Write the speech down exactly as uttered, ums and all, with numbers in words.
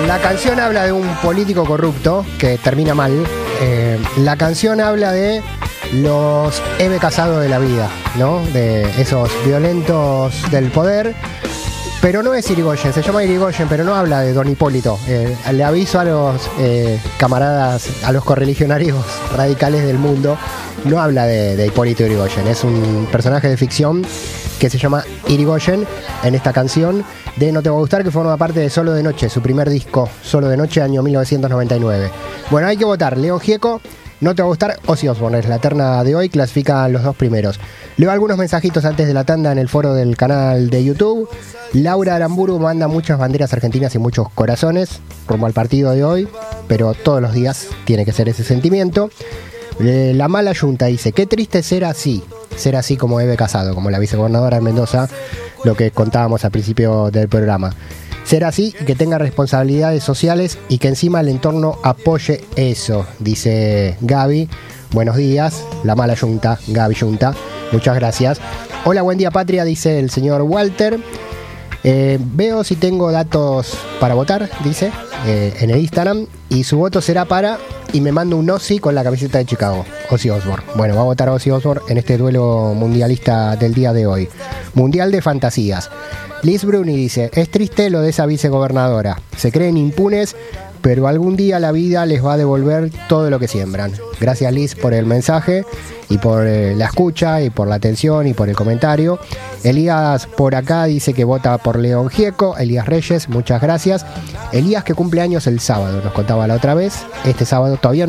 la canción habla de un político corrupto que termina mal. Eh, la canción habla de los Eve Casado de la vida, ¿no? De esos violentos del poder. Pero no es Irigoyen, se llama Irigoyen, pero no habla de Don Hipólito. Eh, le aviso a los eh, camaradas, a los correligionarios radicales del mundo, no habla de, de Hipólito Yrigoyen. Es un personaje de ficción que se llama Irigoyen en esta canción de No te va a gustar, que forma parte de Solo de Noche, su primer disco, Solo de Noche, año mil novecientos noventa y nueve. Bueno, hay que votar. León Gieco, No te va a gustar, Ozzy Osbourne. Es la terna de hoy, clasifica los dos primeros. Leo algunos mensajitos antes de la tanda en el foro del canal de YouTube. Laura Aramburu manda muchas banderas argentinas y muchos corazones rumbo al partido de hoy, pero todos los días tiene que ser ese sentimiento. Eh, la mala yunta dice, qué triste ser así, ser así como Eve Casado, como la vicegobernadora de Mendoza, lo que contábamos al principio del programa. Ser así, que tenga responsabilidades sociales y que encima el entorno apoye eso, dice Gaby. Buenos días, la mala yunta, Gaby Yunta, muchas gracias. Hola, buen día patria, dice el señor Walter. Eh, veo si tengo datos para votar, dice, eh, en el Instagram, y su voto será para, y me manda un Ozzy con la camiseta de Chicago, Ozzy Osbourne. Bueno, va a votar Ozzy Osbourne en este duelo mundialista del día de hoy. Mundial de fantasías. Liz Bruni dice, es triste lo de esa vicegobernadora, se creen impunes, pero algún día la vida les va a devolver todo lo que siembran. Gracias, Liz, por el mensaje y por eh, la escucha y por la atención y por el comentario. Elías por acá dice que vota por León Gieco. Elías Reyes, muchas gracias. Elías que cumple años el sábado, nos contaba la otra vez. Este sábado todavía no